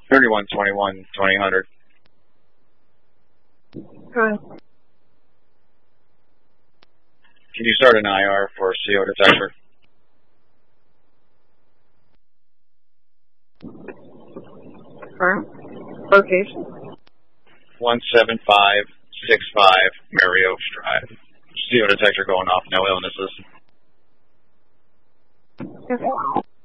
3121 2000. Hi. Can you start an IR for CO detector? Location? 17565 Mary Oaks Drive. CO detector going off, no illnesses. Okay.